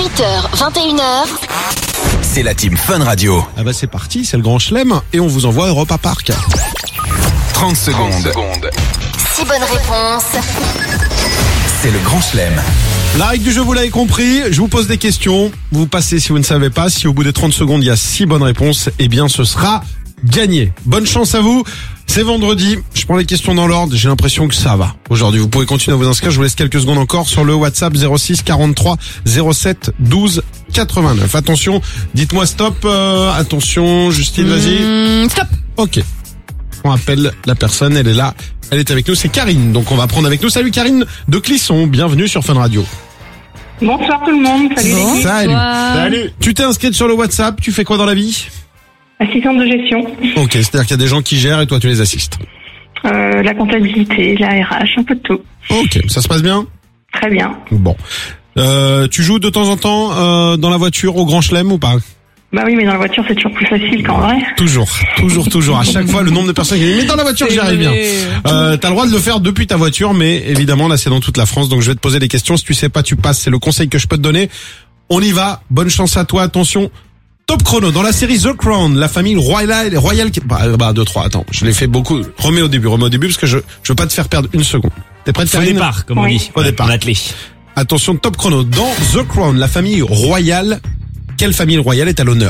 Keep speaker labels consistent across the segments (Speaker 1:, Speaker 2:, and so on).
Speaker 1: 18h, 21h.
Speaker 2: C'est la team Fun Radio.
Speaker 3: Ah bah c'est parti, c'est le Grand Chelem et on vous envoie à Europa Park.
Speaker 2: 30 secondes.
Speaker 1: 6 bonnes réponses.
Speaker 2: C'est le Grand Chelem.
Speaker 3: La règle du jeu, vous l'avez compris, je vous pose des questions, vous passez si vous ne savez pas, si au bout des 30 secondes il y a 6 bonnes réponses, eh bien ce sera gagné. Bonne chance à vous, c'est vendredi, je prends les questions dans l'ordre, j'ai l'impression que ça va. Aujourd'hui, vous pouvez continuer à vous inscrire, je vous laisse quelques secondes encore sur le WhatsApp 06 43 07 12 89. Attention, dites-moi stop, attention, Justine, vas-y.
Speaker 4: Stop.
Speaker 3: Ok, on appelle la personne, elle est là, elle est avec nous, c'est Karine, donc on va prendre avec nous. Salut Karine de Clisson, bienvenue sur Fun Radio.
Speaker 5: Bonsoir tout le monde, salut l'équipe.
Speaker 3: Salut. Tu t'es inscrite sur le WhatsApp, tu fais quoi dans la vie?
Speaker 5: Assistante de gestion,
Speaker 3: Ok, c'est-à-dire qu'il y a des gens qui gèrent et toi tu les assistes.
Speaker 5: la comptabilité, la RH, un peu de tout.
Speaker 3: Ok, ça se passe bien?
Speaker 5: Très bien.
Speaker 3: Bon. Tu joues de temps en temps dans la voiture au Grand Chelem ou pas?
Speaker 5: Bah oui, mais dans la voiture c'est toujours plus facile qu'en vrai.
Speaker 3: Toujours. À chaque fois, le nombre de personnes qui disent mais dans la voiture j'y arrive bien. T'as le droit de le faire depuis ta voiture, mais évidemment là c'est dans toute la France, donc je vais te poser des questions. Si tu sais pas, tu passes. C'est le conseil que je peux te donner. On y va. Bonne chance à toi. Attention. Top chrono. Dans la série The Crown, la famille royale, 2, 3. Attends, je l'ai fait beaucoup. Remets au début parce que je veux pas te faire perdre une seconde. T'es prête,
Speaker 4: Au
Speaker 3: Karine?
Speaker 4: départ, comme on dit.
Speaker 3: Au départ.
Speaker 4: En athlée.
Speaker 3: Attention, top chrono. Dans The Crown, la famille royale, quelle famille royale est à l'honneur?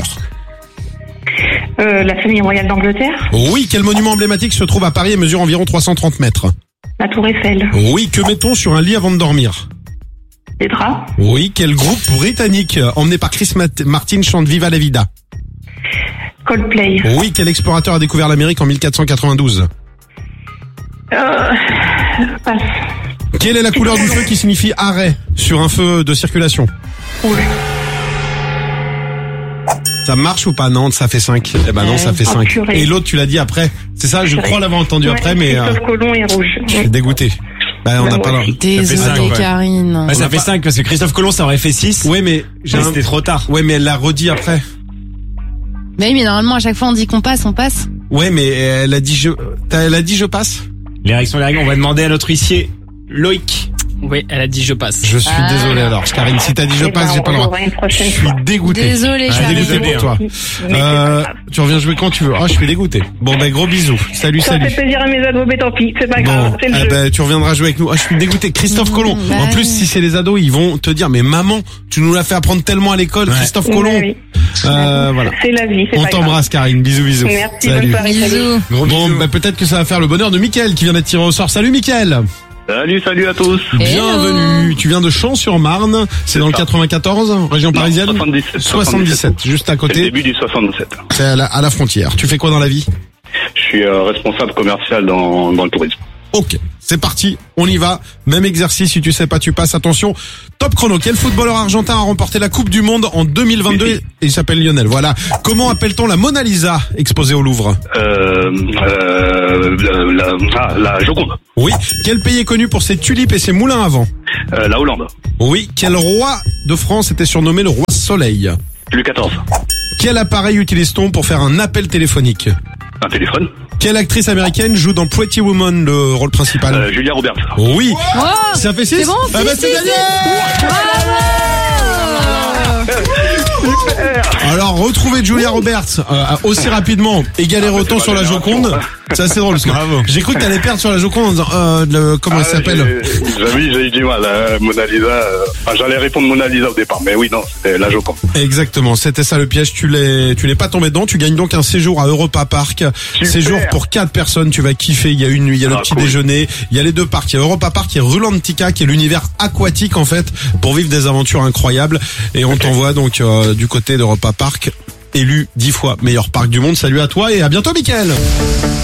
Speaker 5: La famille royale d'Angleterre,
Speaker 3: Oui, quel monument emblématique se trouve à Paris et mesure environ 330 mètres?
Speaker 5: la Tour Eiffel,
Speaker 3: Oui, que mettons sur un lit avant de dormir?
Speaker 5: les draps,
Speaker 3: Oui, quel groupe britannique emmené par Chris Martin chante Viva la Vida?
Speaker 5: Coldplay,
Speaker 3: Oui, quel explorateur a découvert l'Amérique en 1492?
Speaker 5: passe,
Speaker 3: Quelle est la couleur du feu qui signifie arrêt sur un feu de circulation?
Speaker 5: rouge,
Speaker 3: Ça marche ou pas? Non, ça fait 5. Eh ben non, ça fait 5.
Speaker 5: purée.
Speaker 3: Et l'autre, tu l'as dit après. C'est ça, je crois l'avoir entendu après, mais
Speaker 5: Christophe Colomb et rouge.
Speaker 3: je suis dégoûté. Ben, on n'a pas le...
Speaker 4: Désolé,
Speaker 3: cinq, ouais.
Speaker 4: Karine.
Speaker 6: Ouais, ça fait 5 parce que Christophe Colomb ça aurait fait 6.
Speaker 3: Ouais, mais
Speaker 6: C'était trop tard.
Speaker 3: Ouais, mais elle l'a redit après.
Speaker 4: Mais normalement, à chaque fois, on dit qu'on passe, on passe.
Speaker 3: Ouais, mais elle a dit je passe.
Speaker 6: Les règles sont les règles. On va demander à notre huissier, Loïc.
Speaker 7: Oui, elle a dit je passe.
Speaker 3: Je suis désolé alors, Karine. Si t'as dit je passe, j'ai pas le droit. Je suis dégoûté.
Speaker 4: Désolé,
Speaker 3: Je suis
Speaker 4: Karine.
Speaker 3: dégoûté pour toi. Tu reviens jouer quand tu veux. Ah, je suis dégoûté. Bon, ben, gros bisous. Salut.
Speaker 5: Ça fait plaisir à mes ados, mais tant pis, c'est pas grave, c'est le jeu.
Speaker 3: Ben, tu reviendras jouer avec nous. Ah, je suis dégoûté. Christophe Colomb.
Speaker 4: bah
Speaker 3: En plus,
Speaker 4: oui.
Speaker 3: si c'est les ados, ils vont te dire, mais maman, tu nous l'as fait apprendre tellement à l'école, Christophe Colomb.
Speaker 5: Oui.
Speaker 3: Voilà.
Speaker 5: C'est la vie, c'est
Speaker 3: On
Speaker 5: pas grave.
Speaker 3: t'embrasse, Karine. Bisous.
Speaker 5: Merci,
Speaker 3: Salut.
Speaker 5: bonne soirée.
Speaker 4: Bisous.
Speaker 3: Bon, ben, peut-être que ça va faire le bonheur de Mickaël qui vient d'être tiré au sort. Salut, Mickaël.
Speaker 8: Salut à tous.
Speaker 3: Bienvenue. Tu viens de Champs-sur-Marne. C'est dans le 94, région parisienne? 77, juste à
Speaker 8: C'est le
Speaker 3: côté.
Speaker 8: début du 67.
Speaker 3: C'est à la frontière. Tu fais quoi dans la vie?
Speaker 8: Je suis responsable commercial dans le tourisme.
Speaker 3: Ok, c'est parti, on y va. Même exercice, si tu sais pas, tu passes. Attention, top chrono. Quel footballeur argentin a remporté la Coupe du Monde en 2022? Et il s'appelle Lionel. Voilà. Comment appelle-t-on la Mona Lisa exposée au Louvre?
Speaker 8: La Joconde.
Speaker 3: Oui. Quel pays est connu pour ses tulipes et ses moulins à vent?
Speaker 8: La Hollande.
Speaker 3: Oui. Quel roi de France était surnommé le roi Soleil?
Speaker 8: Louis XIV.
Speaker 3: Quel appareil utilise-t-on pour faire un appel téléphonique?
Speaker 8: Un téléphone.
Speaker 3: Quelle actrice américaine joue dans Pretty Woman le rôle principal?
Speaker 8: Julia Roberts.
Speaker 3: Oui.
Speaker 4: Oh,
Speaker 3: Ça fait 6?
Speaker 4: c'est bon,
Speaker 3: Ah bah c'est gagné! Alors, retrouver Julia Roberts aussi rapidement et galérer autant sur la Joconde, c'est assez drôle. Parce que j'ai cru que t'allais perdre sur la Joconde en disant comment elle s'appelle?
Speaker 8: J'ai eu du mal. Mona Lisa. J'allais répondre Mona Lisa au départ, mais oui, non, c'était la Joconde.
Speaker 3: Exactement, c'était ça le piège. Tu n'es pas tombé dedans. Tu gagnes donc un séjour à Europa Park. Séjour pour 4 personnes. Tu vas kiffer. Il y a une nuit, il y a le petit déjeuner, il y a les 2 parcs. Il y a Europa Park, il y a Rulantica, qui est l'univers aquatique en fait, pour vivre des aventures incroyables. Et on t'envoie donc du côté d'Europa Park, élu 10 fois meilleur parc du monde. Salut à toi et à bientôt, Mickaël.